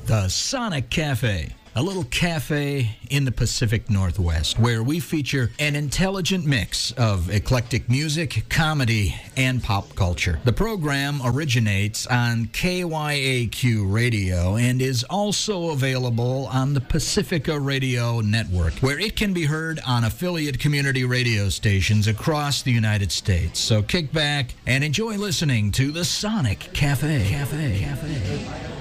The Sonic Cafe, a little cafe in the Pacific Northwest where we feature an intelligent mix of eclectic music, comedy, and pop culture. The program originates on KYAQ Radio and is also available on the Pacifica Radio Network, where it can be heard on affiliate community radio stations across the United States. So kick back and enjoy listening to the Sonic Cafe.